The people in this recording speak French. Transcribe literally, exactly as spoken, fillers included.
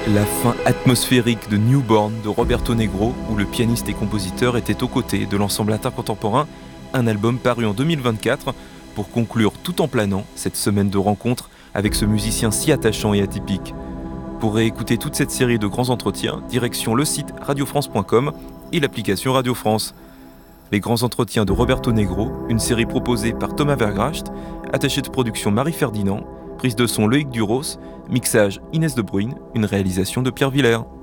La fin atmosphérique de Newborn de Roberto Negro, où le pianiste et compositeur était aux côtés de l'ensemble intercontemporain, un album paru en deux mille vingt-quatre pour conclure tout en planant cette semaine de rencontres avec ce musicien si attachant et atypique. Pour réécouter toute cette série de grands entretiens, direction le site radio france point com et l'application Radio France. Les grands entretiens de Roberto Negro, une série proposée par Thomas Vergracht, attaché de production Marie Ferdinand, prise de son Loïc Duros, mixage Inès de Bruyne, une réalisation de Pierre Villers.